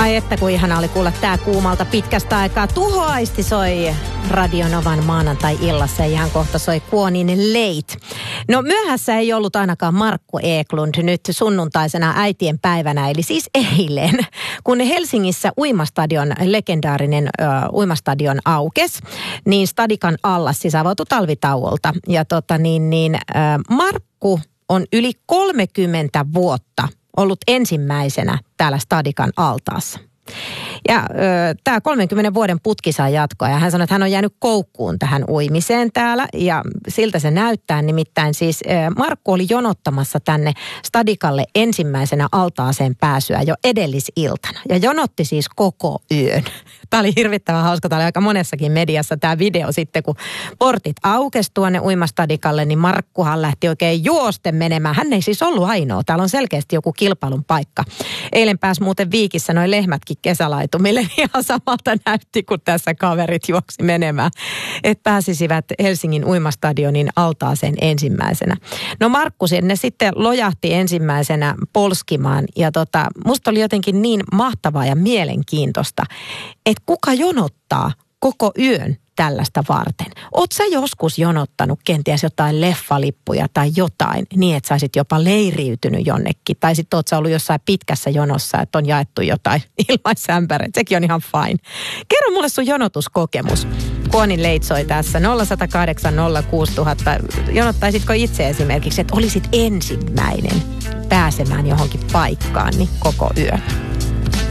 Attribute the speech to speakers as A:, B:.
A: Ai että kun ihana oli kuulla tää kuumalta pitkästä aikaa. Tuhoaisti soi Radio Novan maanantai-illassa ja ihan kohta soi Kuonin Late. No myöhässä ei ollut ainakaan Markku Eklund nyt sunnuntaisena äitien päivänä, eli siis eilen, kun Helsingissä uimastadion, legendaarinen uimastadion aukes, niin stadikan allas siis avautui talvitauolta. Ja Markku on yli 30 vuotta ollut ensimmäisenä täällä stadikan altaassa. Ja tämä 30 vuoden putki saa jatkoa ja hän sanoi, että hän on jäänyt koukkuun tähän uimiseen täällä ja siltä se näyttää. Nimittäin siis Markku oli jonottamassa tänne stadikalle ensimmäisenä altaaseen pääsyä jo edellisiltana ja jonotti siis koko yön. Tämä oli hirvittävän hauska, tämä oli aika monessakin mediassa tämä video sitten, kun portit aukesi tuonne uimastadikalle, niin Markkuhan lähti oikein juosten menemään. Hän ei siis ollut ainoa, täällä on selkeästi joku kilpailun paikka. Eilen pääsi muuten Viikissä noi lehmätkin kesälaitumille, ihan samalta näytti, kun tässä kaverit juoksi menemään, että pääsisivät Helsingin uimastadionin altaaseen ensimmäisenä. No Markku sinne sitten lojahti ensimmäisenä polskimaan ja musta oli jotenkin niin mahtavaa ja mielenkiintoista, että kuka jonottaa koko yön tällaista varten. Oot sä joskus jonottanut kenties jotain leffalippuja tai jotain niin, että sä olisit jopa leiriytynyt jonnekin? Tai sitten oot sä ollut jossain pitkässä jonossa, että on jaettu jotain ilmaisämpäreitä. Sekin on ihan fine. Kerro mulle sun jonotuskokemus. Kuonin Leitsoi tässä 0108 06000. Jonottaisitko itse esimerkiksi, että olisit ensimmäinen pääsemään johonkin paikkaan niin koko yön?